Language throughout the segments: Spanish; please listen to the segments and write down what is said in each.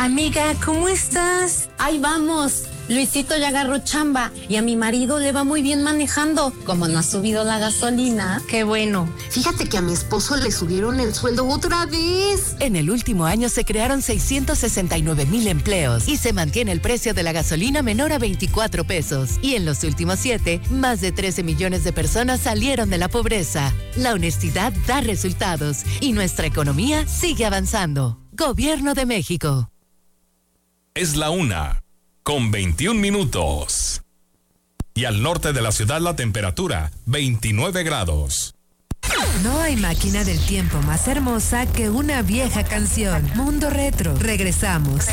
Amiga, ¿cómo estás? Ahí vamos. Luisito ya agarró chamba y a mi marido le va muy bien manejando. Como no ha subido la gasolina. Qué bueno. Fíjate que a mi esposo le subieron el sueldo otra vez. En el último año se crearon 669,000 empleos y se mantiene el precio de la gasolina menor a 24 pesos. Y en los últimos 7, más de 13 millones de personas salieron de la pobreza. La honestidad da resultados y nuestra economía sigue avanzando. Gobierno de México. Es la 1:21. Y al norte de la ciudad la temperatura, 29 grados. No hay máquina del tiempo más hermosa que una vieja canción. Mundo Retro. Regresamos.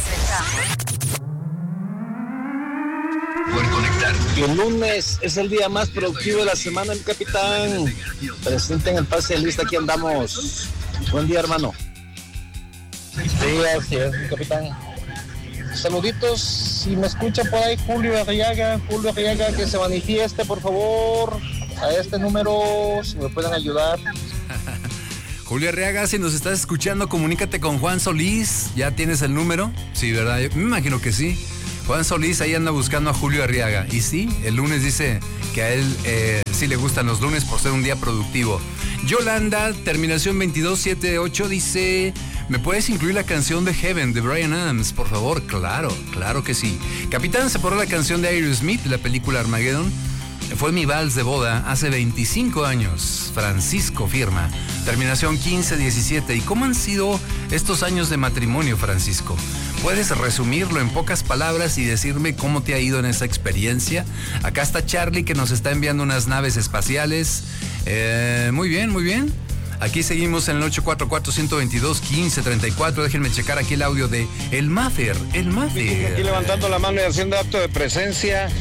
El lunes es el día más productivo de la semana, mi capitán. Presenten el pase de lista, aquí andamos. Buen día, hermano. Sí, así es, mi capitán. Saluditos, si me escucha por ahí Julio Arriaga, que se manifieste, por favor, a este número, si me pueden ayudar. Julio Arriaga, si nos estás escuchando, comunícate con Juan Solís. ¿Ya tienes el número? Sí, ¿verdad? Yo me imagino que sí. Juan Solís ahí anda buscando a Julio Arriaga. Y sí, el lunes dice que a él sí le gustan los lunes por ser un día productivo. Yolanda, terminación 2278, dice: ¿me puedes incluir la canción de Heaven de Bryan Adams, por favor? Claro que sí. Capitán, se porró la canción de Aerosmith de la película Armageddon. Fue mi vals de boda hace 25 años. Francisco firma. Terminación 1517. ¿Y cómo han sido estos años de matrimonio, Francisco? ¿Puedes resumirlo en pocas palabras y decirme cómo te ha ido en esa experiencia? Acá está Charlie, que nos está enviando unas naves espaciales. Muy bien. Aquí seguimos en el 844-122-1534. Déjenme checar aquí el audio de El Maffer. Aquí levantando la mano y haciendo acto de presencia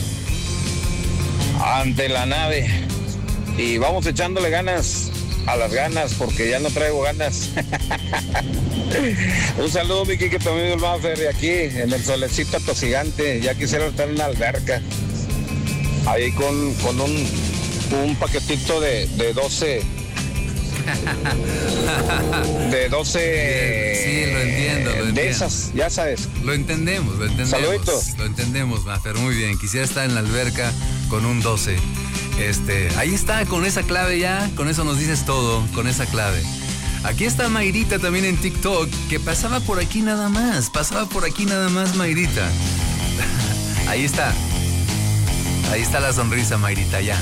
ante la nave. Y vamos echándole ganas a las ganas, porque ya no traigo ganas. Un saludo, Miki, que también el Maffer, y aquí en el solecito tosigante. Ya quisiera estar en una alberca. Ahí con un paquetito de 12. De 12. Sí, lo entiendo. De esas, ya sabes. Lo entendemos. Saluditos. Lo entendemos, Maffer, muy bien. Quisiera estar en la alberca con un 12. Ahí está, con esa clave ya, con eso nos dices todo, con esa clave. Aquí está Mayrita también en TikTok, que pasaba por aquí nada más, Mayrita. Ahí está la sonrisa, Mayrita, ya.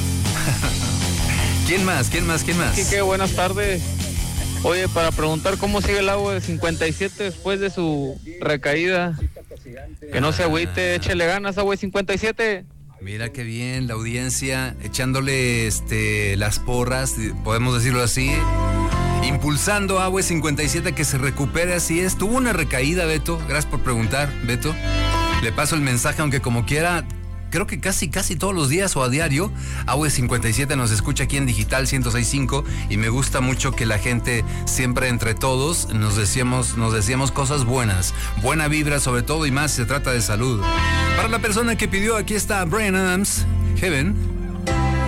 ¿Quién más? Quique, buenas tardes. Oye, para preguntar cómo sigue el agua de 57 después de su recaída. Que no se agüite, échele ganas, agua de 57. Mira qué bien, la audiencia echándole las porras, podemos decirlo así, impulsando a Agua 57 que se recupere, así es. Tuvo una recaída, Beto, gracias por preguntar, Beto. Le paso el mensaje, aunque como quiera, creo que casi todos los días o a diario, Agua 57 nos escucha aquí en Digital 106.5 y me gusta mucho que la gente siempre entre todos nos decíamos cosas buenas, buena vibra sobre todo y más si se trata de salud. Para la persona que pidió, aquí está Bryan Adams, Heaven.